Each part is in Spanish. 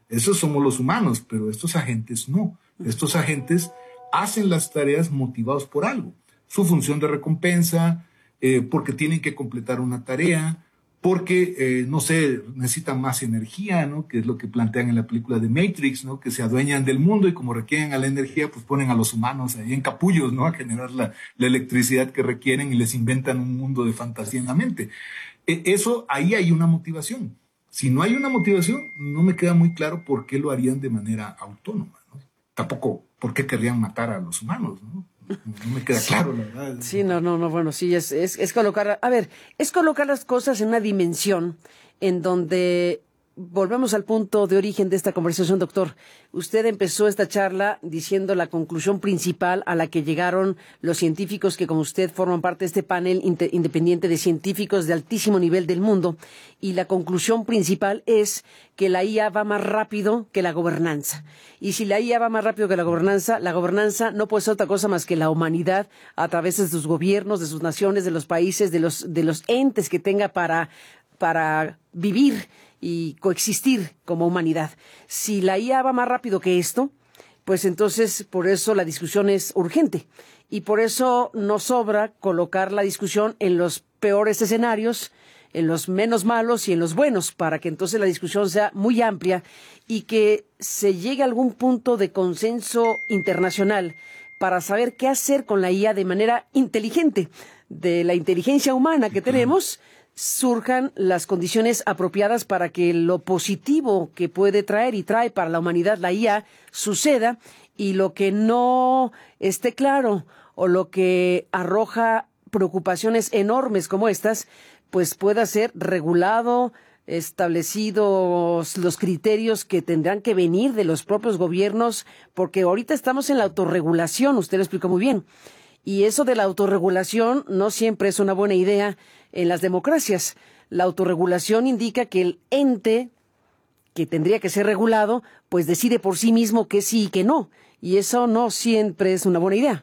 Esos somos los humanos, pero estos agentes no. Estos agentes hacen las tareas motivados por algo. Su función de recompensa, porque tienen que completar una tarea, porque, no sé, necesitan más energía, ¿no? Que es lo que plantean en la película de Matrix, ¿no? Que se adueñan del mundo y como requieren a la energía, pues ponen a los humanos ahí en capullos, ¿no? A generar la electricidad que requieren y les inventan un mundo de fantasía en la mente. Eso, ahí hay una motivación. Si no hay una motivación, no me queda muy claro por qué lo harían de manera autónoma, ¿no? Tampoco por qué querrían matar a los humanos, ¿no? No me queda claro, la verdad. Sí, no, bueno, sí, es colocar, a ver, es colocar las cosas en una dimensión en donde volvemos al punto de origen de esta conversación, doctor. Usted empezó esta charla diciendo la conclusión principal a la que llegaron los científicos que, como usted, forman parte de este panel independiente de científicos de altísimo nivel del mundo. Y la conclusión principal es que la IA va más rápido que la gobernanza. Y si la IA va más rápido que la gobernanza no puede ser otra cosa más que la humanidad, a través de sus gobiernos, de sus naciones, de los países, de los entes que tenga para vivir y coexistir como humanidad. Si la IA va más rápido que esto, pues entonces por eso la discusión es urgente. Y por eso nos sobra colocar la discusión en los peores escenarios, en los menos malos y en los buenos, para que entonces la discusión sea muy amplia y que se llegue a algún punto de consenso internacional para saber qué hacer con la IA de manera inteligente. De la inteligencia humana que tenemos surjan las condiciones apropiadas para que lo positivo que puede traer y trae para la humanidad la IA suceda, y lo que no esté claro o lo que arroja preocupaciones enormes como estas, pues pueda ser regulado, establecidos los criterios que tendrán que venir de los propios gobiernos, porque ahorita estamos en la autorregulación, usted lo explicó muy bien. Y eso de la autorregulación no siempre es una buena idea en las democracias. La autorregulación indica que el ente que tendría que ser regulado, pues decide por sí mismo que sí y que no. Y eso no siempre es una buena idea.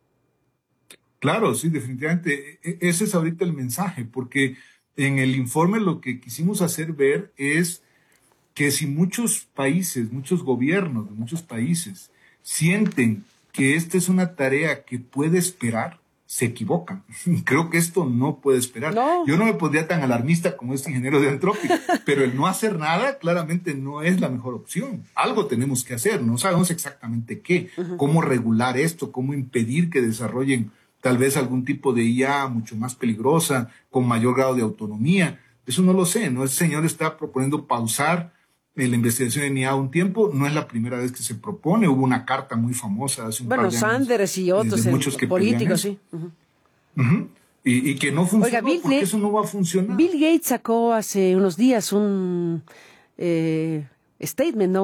Claro, sí, definitivamente. Ese es ahorita el mensaje, porque en el informe lo que quisimos hacer ver es que si muchos países, muchos gobiernos de muchos países sienten que esta es una tarea que puede esperar, se equivocan. Creo que esto no puede esperar. No. Yo no me pondría tan alarmista como este ingeniero de Anthropic, pero el no hacer nada claramente no es la mejor opción. Algo tenemos que hacer, no sabemos exactamente qué, cómo regular esto, cómo impedir que desarrollen tal vez algún tipo de IA mucho más peligrosa, con mayor grado de autonomía. Eso no lo sé, ¿no? Ese señor está proponiendo pausar la investigación en IA un tiempo. No es la primera vez que se propone. Hubo una carta muy famosa hace un par de años. Sanders y otros muchos que políticos, sí. Y que no funcionó. Oiga, porque eso no va a funcionar. Bill Gates sacó hace unos días un statement, ¿no?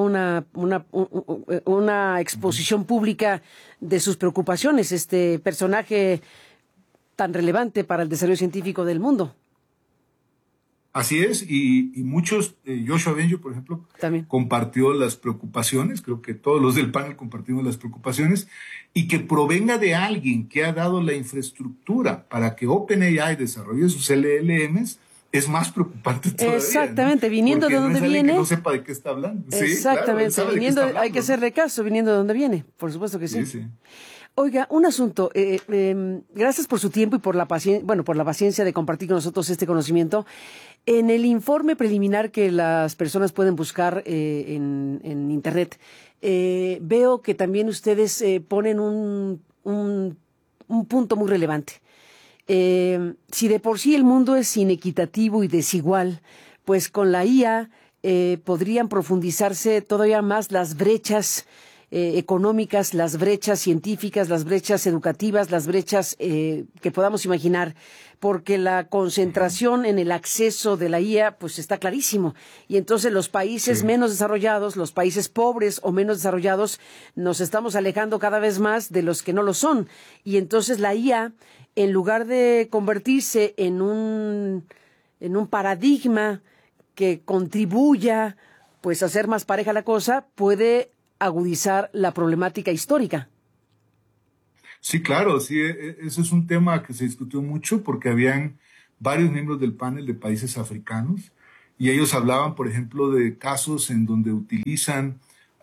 Una exposición pública de sus preocupaciones, este personaje tan relevante para el desarrollo científico del mundo. Así es, y muchos, Joshua Bengio, por ejemplo, también compartió las preocupaciones, creo que todos los del panel compartimos las preocupaciones, y que provenga de alguien que ha dado la infraestructura para que OpenAI desarrolle sus LLMs, es más preocupante todavía. Exactamente, ¿no? Viniendo porque de donde no es viene. Que no sepa de qué está hablando. Exactamente, sí, claro, viniendo, hablando, hay que hacerle caso, viniendo de donde viene, por supuesto que sí. Sí. Oiga, un asunto, gracias por su tiempo y por la paciencia de compartir con nosotros este conocimiento. En el informe preliminar que las personas pueden buscar en Internet, veo que también ustedes ponen un punto muy relevante. Si de por sí el mundo es inequitativo y desigual, pues con la IA podrían profundizarse todavía más las brechas económicas, las brechas científicas, las brechas educativas, las brechas que podamos imaginar, porque la concentración en el acceso de la IA pues está clarísimo, y entonces los países menos desarrollados, los países pobres o menos desarrollados, nos estamos alejando cada vez más de los que no lo son, y entonces la IA, en lugar de convertirse en un paradigma que contribuya pues a hacer más pareja la cosa, puede agudizar la problemática histórica. Sí, claro, sí, ese es un tema que se discutió mucho porque habían varios miembros del panel de países africanos y ellos hablaban, por ejemplo, de casos en donde utilizan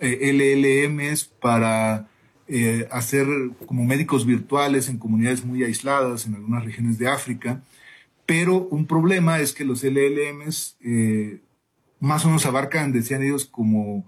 LLMs para hacer como médicos virtuales en comunidades muy aisladas en algunas regiones de África, pero un problema es que los LLMs más o menos abarcan, decían ellos, como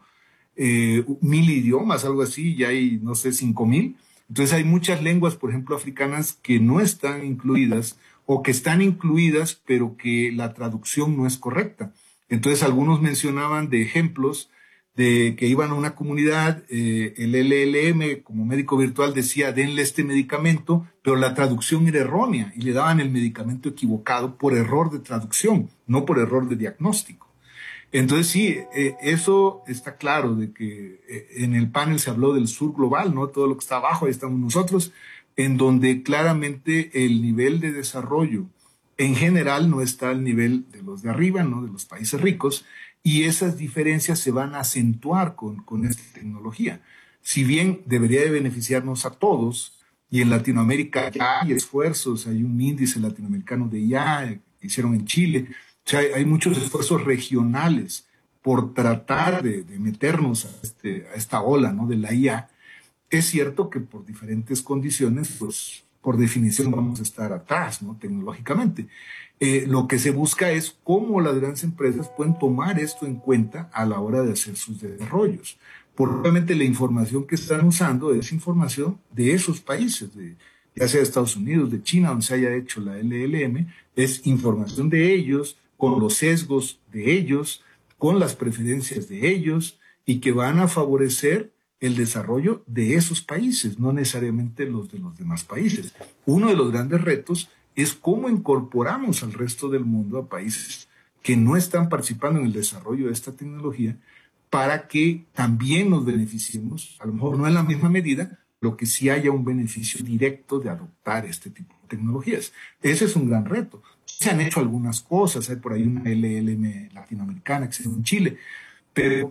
1,000 idiomas, algo así, y hay, no sé, 5,000. Entonces hay muchas lenguas, por ejemplo, africanas que no están incluidas o que están incluidas, pero que la traducción no es correcta. Entonces algunos mencionaban de ejemplos de que iban a una comunidad, el LLM como médico virtual decía, denle este medicamento, pero la traducción era errónea y le daban el medicamento equivocado por error de traducción, no por error de diagnóstico. Entonces sí, eso está claro, de que en el panel se habló del sur global, ¿no? Todo lo que está abajo, ahí estamos nosotros, en donde claramente el nivel de desarrollo en general no está al nivel de los de arriba, ¿no? De los países ricos, y esas diferencias se van a acentuar con esta tecnología. Si bien debería de beneficiarnos a todos, y en Latinoamérica ya hay esfuerzos, hay un índice latinoamericano de IA que hicieron en Chile. O sea, hay muchos esfuerzos regionales por tratar de meternos a esta ola, ¿no? De la IA. Es cierto que por diferentes condiciones, pues por definición vamos a estar atrás, ¿no? Tecnológicamente. Lo que se busca es cómo las grandes empresas pueden tomar esto en cuenta a la hora de hacer sus desarrollos. Porque obviamente la información que están usando es información de esos países, ya sea de Estados Unidos, de China, donde se haya hecho la LLM, es información de ellos, con los sesgos de ellos, con las preferencias de ellos, y que van a favorecer el desarrollo de esos países, no necesariamente los de los demás países. Uno de los grandes retos es cómo incorporamos al resto del mundo, a países que no están participando en el desarrollo de esta tecnología, para que también nos beneficiemos, a lo mejor no en la misma medida, pero que sí haya un beneficio directo de adoptar este tipo de tecnologías. Ese es un gran reto. Se han hecho algunas cosas, hay por ahí una LLM latinoamericana que se hizo en Chile, pero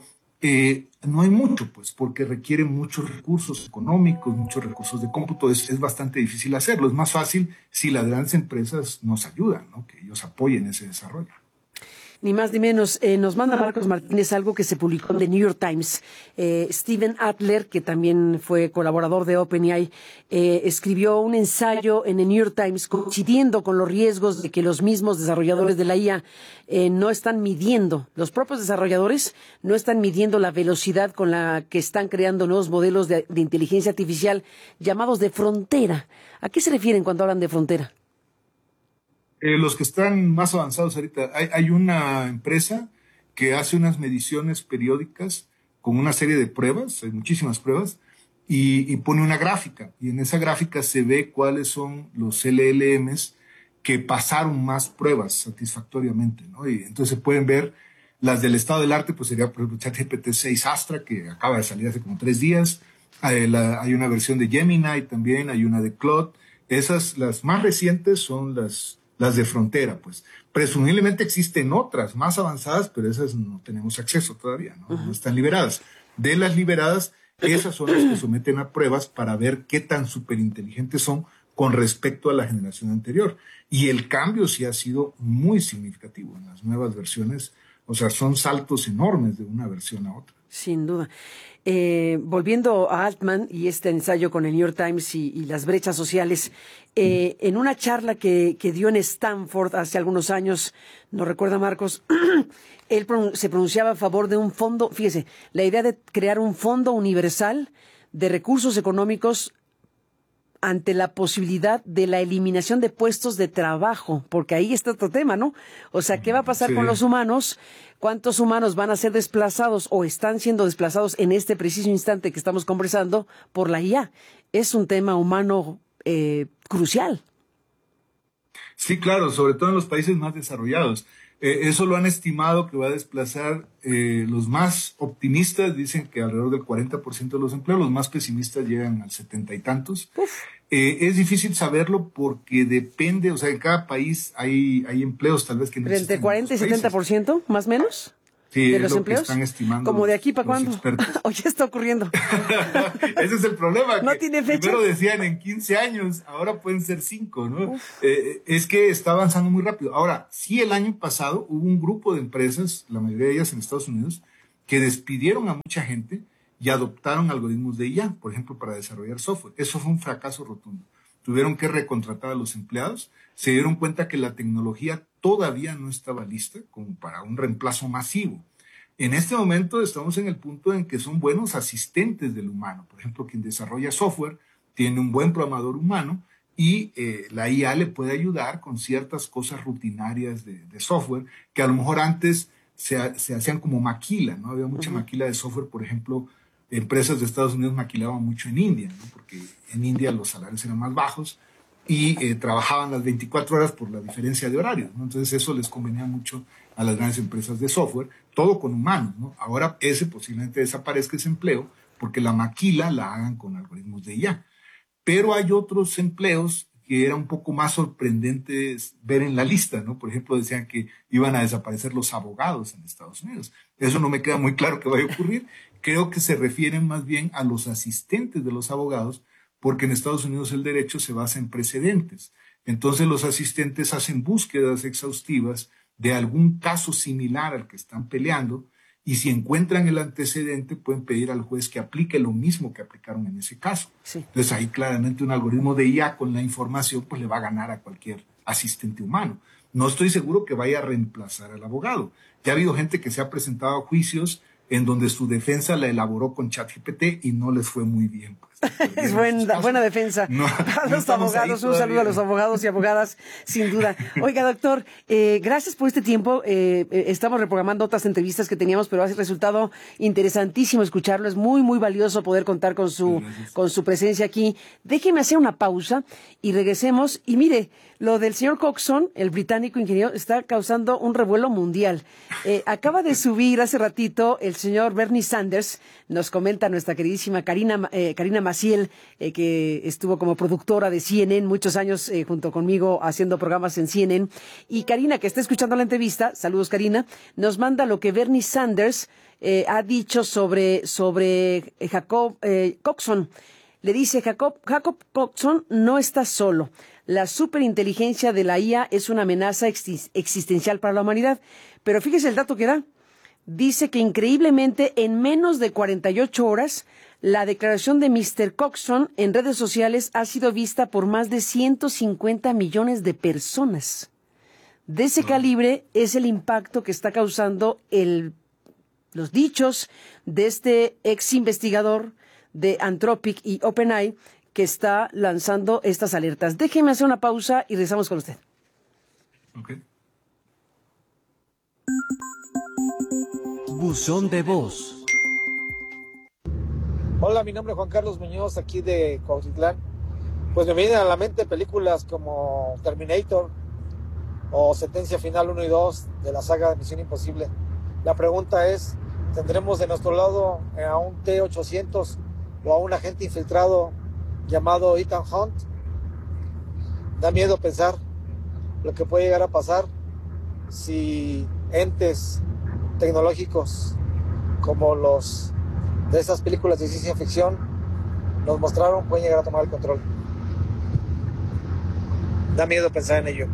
no hay mucho, pues, porque requiere muchos recursos económicos, muchos recursos de cómputo. Es bastante difícil hacerlo. Es más fácil si las grandes empresas nos ayudan, ¿no? Que ellos apoyen ese desarrollo. Ni más ni menos. Nos manda Marcos Martínez algo que se publicó en The New York Times. Steven Adler, que también fue colaborador de OpenAI, escribió un ensayo en The New York Times coincidiendo con los riesgos de que los mismos desarrolladores de la IA no están midiendo, los propios desarrolladores no están midiendo la velocidad con la que están creando nuevos modelos de inteligencia artificial llamados de frontera. ¿A qué se refieren cuando hablan de frontera? Los que están más avanzados ahorita, hay una empresa que hace unas mediciones periódicas con una serie de pruebas, hay muchísimas pruebas, y pone una gráfica. Y en esa gráfica se ve cuáles son los LLMs que pasaron más pruebas satisfactoriamente, ¿no? Y entonces pueden ver las del estado del arte, pues sería, por ejemplo, ChatGPT 6 Astra, que acaba de salir hace como 3 días. Hay una versión de Gemini también, hay una de Claude. Esas, las más recientes, son las de frontera, pues. Presumiblemente existen otras más avanzadas, pero esas no tenemos acceso todavía, ¿no? No están liberadas. De las liberadas, esas son las que someten a pruebas para ver qué tan superinteligentes son con respecto a la generación anterior. Y el cambio sí ha sido muy significativo en las nuevas versiones. O sea, son saltos enormes de una versión a otra. Sin duda. Volviendo a Altman y este ensayo con el New York Times y las brechas sociales, en una charla que dio en Stanford hace algunos años, ¿no recuerda, Marcos? Él se pronunciaba a favor de un fondo, fíjese, la idea de crear un fondo universal de recursos económicos ante la posibilidad de la eliminación de puestos de trabajo, porque ahí está otro tema, ¿no? O sea, ¿qué va a pasar con los humanos? ¿Cuántos humanos van a ser desplazados o están siendo desplazados en este preciso instante que estamos conversando por la IA? Es un tema humano crucial. Sí, claro, sobre todo en los países más desarrollados. Eso lo han estimado que va a desplazar, los más optimistas dicen que alrededor del 40% de los empleos, los más pesimistas llegan al 70 y tantos. Es difícil saberlo porque depende, o sea, en cada país hay empleos tal vez que no existen. ¿Entre 40 y 70%, más o menos? Sí, de es los lo empleos. que están estimando ¿Como de aquí para los cuándo? expertos. ¿O ya está ocurriendo? Ese es el problema. ¿No que tiene fecha? Primero decían en 15 años, ahora pueden ser 5, ¿no? Uf. Es que está avanzando muy rápido. Ahora, sí, el año pasado hubo un grupo de empresas, la mayoría de ellas en Estados Unidos, que despidieron a mucha gente y adoptaron algoritmos de IA, por ejemplo, para desarrollar software. Eso fue un fracaso rotundo. Tuvieron que recontratar a los empleados, se dieron cuenta que la tecnología todavía no estaba lista como para un reemplazo masivo. En este momento estamos en el punto en que son buenos asistentes del humano. Por ejemplo, quien desarrolla software tiene un buen programador humano y la IA le puede ayudar con ciertas cosas rutinarias de software que a lo mejor antes se hacían como maquila, ¿no? Había mucha maquila de software, por ejemplo, empresas de Estados Unidos maquilaban mucho en India, ¿no? Porque en India los salarios eran más bajos y trabajaban las 24 horas por la diferencia de horarios, ¿no? Entonces eso les convenía mucho a las grandes empresas de software, todo con humanos, ¿no? Ahora ese posiblemente desaparezca ese empleo porque la maquila la hagan con algoritmos de IA. Pero hay otros empleos que era un poco más sorprendente ver en la lista, ¿no? Por ejemplo, decían que iban a desaparecer los abogados en Estados Unidos. Eso no me queda muy claro que vaya a ocurrir. Creo que se refieren más bien a los asistentes de los abogados, porque en Estados Unidos el derecho se basa en precedentes. Entonces los asistentes hacen búsquedas exhaustivas de algún caso similar al que están peleando y si encuentran el antecedente pueden pedir al juez que aplique lo mismo que aplicaron en ese caso. Sí. Entonces ahí claramente un algoritmo de IA con la información pues le va a ganar a cualquier asistente humano. No estoy seguro que vaya a reemplazar al abogado. Ya ha habido gente que se ha presentado a juicios en donde su defensa la elaboró con ChatGPT y no les fue muy bien. Pues, Es buena defensa. No, A no los abogados, un saludo a los abogados y abogadas, sin duda. Oiga, doctor, gracias por este tiempo. Estamos reprogramando otras entrevistas que teníamos, pero ha resultado interesantísimo escucharlo. Es muy, muy valioso poder contar con su presencia aquí. Déjeme hacer una pausa y regresemos. Y mire, lo del señor Coxon, el británico ingeniero, está causando un revuelo mundial. Acaba de subir hace ratito el señor Bernie Sanders, nos comenta nuestra queridísima Karina Maciel, que estuvo como productora de CNN muchos años junto conmigo haciendo programas en CNN. Y Karina, que está escuchando la entrevista, saludos Karina, nos manda lo que Bernie Sanders ha dicho sobre Jacob Coxon. Le dice, Jacob Coxon no está solo. La superinteligencia de la IA es una amenaza existencial para la humanidad. Pero fíjese el dato que da. Dice que increíblemente en menos de 48 horas, la declaración de Mr. Coxon en redes sociales ha sido vista por más de 150 millones de personas. De ese calibre es el impacto que está causando los dichos de este ex investigador de Anthropic y OpenAI que está lanzando estas alertas. Déjeme hacer una pausa y regresamos con usted. Okay. Buzón de voz. Hola, mi nombre es Juan Carlos Muñoz, aquí de Cuautitlán. Pues me vienen a la mente películas como Terminator o Sentencia Final 1 y 2 de la saga de Misión Imposible. La pregunta es, ¿tendremos de nuestro lado a un T-800 o a un agente infiltrado llamado Ethan Hunt? Da miedo pensar lo que puede llegar a pasar si entes tecnológicos como los de esas películas de ciencia ficción nos mostraron pueden llegar a tomar el control. Da miedo pensar en ello.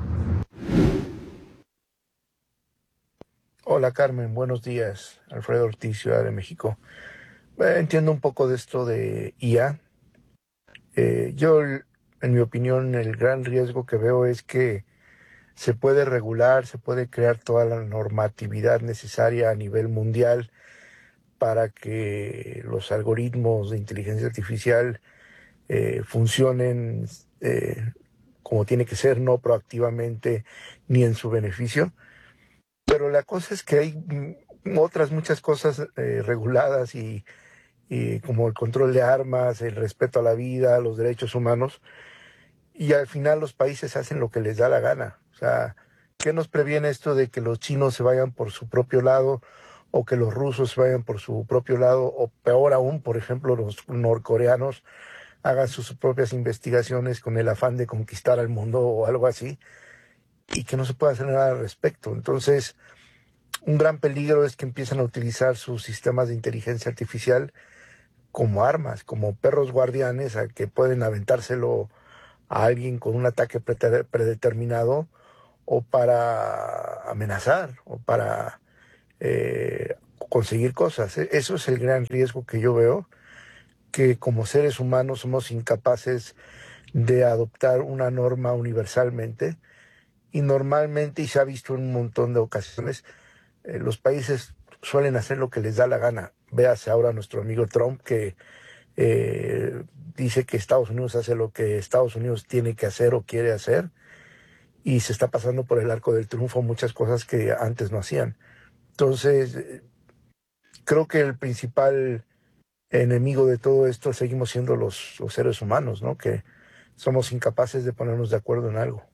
Hola Carmen, buenos días. Alfredo Ortiz, Ciudad de México. Entiendo un poco de esto de IA. Yo, en mi opinión, el gran riesgo que veo es que se puede regular, se puede crear toda la normatividad necesaria a nivel mundial para que los algoritmos de inteligencia artificial funcionen como tiene que ser, no proactivamente ni en su beneficio. Pero la cosa es que hay otras muchas cosas reguladas y como el control de armas, el respeto a la vida, los derechos humanos, y al final los países hacen lo que les da la gana. O sea, ¿qué nos previene esto de que los chinos se vayan por su propio lado o que los rusos se vayan por su propio lado o peor aún, por ejemplo, los norcoreanos hagan sus propias investigaciones con el afán de conquistar al mundo o algo así y que no se pueda hacer nada al respecto? Entonces, Un gran peligro es que empiezan a utilizar sus sistemas de inteligencia artificial como armas, como perros guardianes a que pueden aventárselo a alguien con un ataque predeterminado o para amenazar o para conseguir cosas. Eso es el gran riesgo que yo veo, que como seres humanos somos incapaces de adoptar una norma universalmente y normalmente, y se ha visto en un montón de ocasiones, los países suelen hacer lo que les da la gana. Véase ahora nuestro amigo Trump, que dice que Estados Unidos hace lo que Estados Unidos tiene que hacer o quiere hacer, y se está pasando por el arco del triunfo muchas cosas que antes no hacían. Entonces, creo que el principal enemigo de todo esto seguimos siendo los seres humanos, ¿no? Que somos incapaces de ponernos de acuerdo en algo.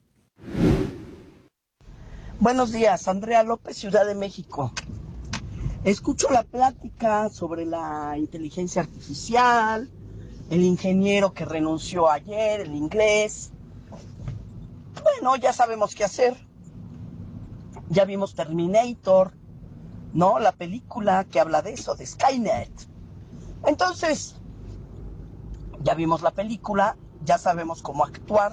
Buenos días, Andrea López, Ciudad de México. Escucho la plática sobre la inteligencia artificial, el ingeniero que renunció ayer, el inglés. Bueno, ya sabemos qué hacer. Ya vimos Terminator, ¿no? La película que habla de eso, de Skynet. Entonces, ya vimos la película, ya sabemos cómo actuar.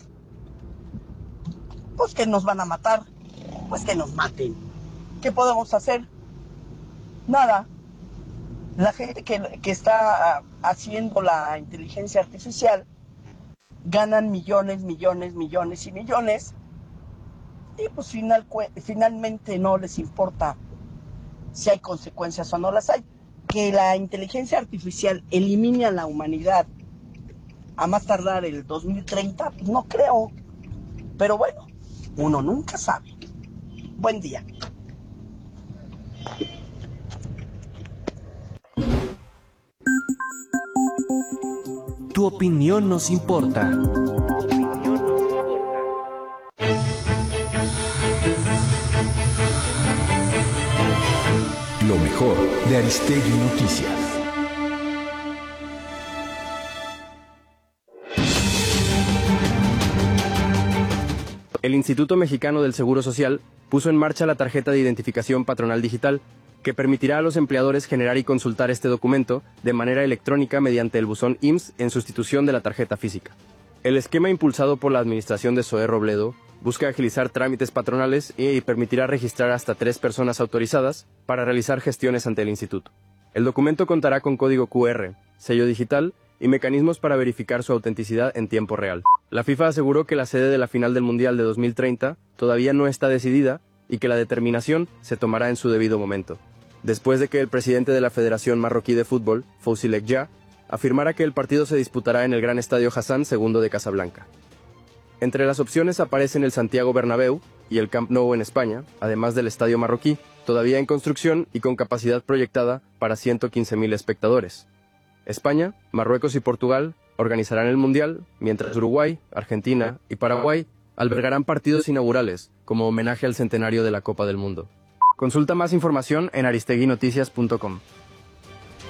Pues que nos van a matar, pues que nos maten. ¿Qué podemos hacer? Nada. La gente que está haciendo la inteligencia artificial ganan millones, millones, millones y millones, y pues finalmente no les importa si hay consecuencias o no las hay. Que la inteligencia artificial elimine a la humanidad a más tardar el 2030, pues no creo. Pero bueno, uno nunca sabe. Buen día. Tu opinión nos importa. Lo mejor de Aristegui Noticias. El Instituto Mexicano del Seguro Social puso en marcha la tarjeta de identificación patronal digital, que permitirá a los empleadores generar y consultar este documento de manera electrónica mediante el buzón IMSS en sustitución de la tarjeta física. El esquema impulsado por la administración de Zoé Robledo busca agilizar trámites patronales y permitirá registrar hasta 3 personas autorizadas para realizar gestiones ante el instituto. El documento contará con código QR, sello digital y mecanismos para verificar su autenticidad en tiempo real. La FIFA aseguró que la sede de la final del Mundial de 2030 todavía no está decidida y que la determinación se tomará en su debido momento, después de que el presidente de la Federación Marroquí de Fútbol, Fouzi Lekja, afirmara que el partido se disputará en el Gran Estadio Hassan II de Casablanca. Entre las opciones aparecen el Santiago Bernabéu y el Camp Nou en España, además del estadio marroquí, todavía en construcción y con capacidad proyectada para 115.000 espectadores. España, Marruecos y Portugal organizarán el Mundial, mientras Uruguay, Argentina y Paraguay albergarán partidos inaugurales como homenaje al centenario de la Copa del Mundo. Consulta más información en aristeguinoticias.com.